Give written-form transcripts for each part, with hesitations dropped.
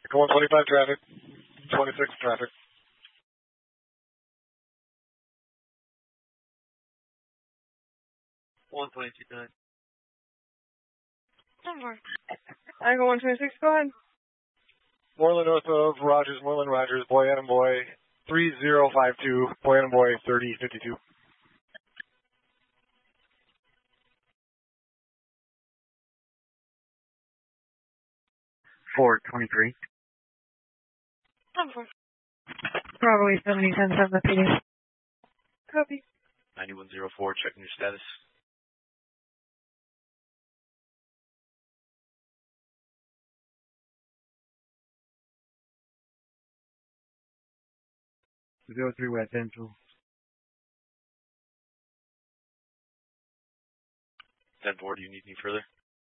Echo 125 traffic. 26 traffic. 122.9. Echo 126, go ahead. Moreland north of Rogers, Moreland Rogers, Boy Adam Boy, 3052, Boy Adam Boy, 3052. .423. Probably 7010 PD. Copy. 9104, checking your status. Zero 03 West Central. 10-4, do you need any further?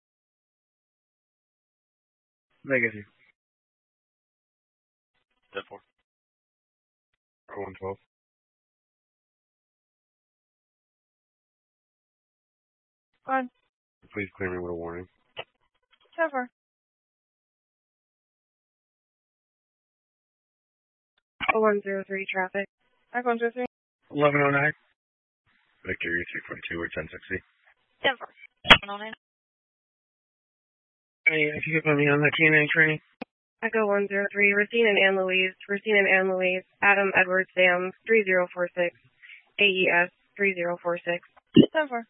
Legacy. 10-4. 112. Go ahead. Please clear me with a warning. 10-4. Oh, 103 traffic. Echo 103. 1109. Victory 342 or 1060. 10-4. 1109. Hey, if you could put me on the TNA training. Echo 103, Racine and Ann Louise, Adam Edward Sam, 3046, AES, 3046. 10-4.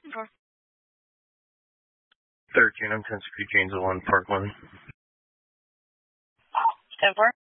13, I'm 1060 James 1, Parkland. 10-4.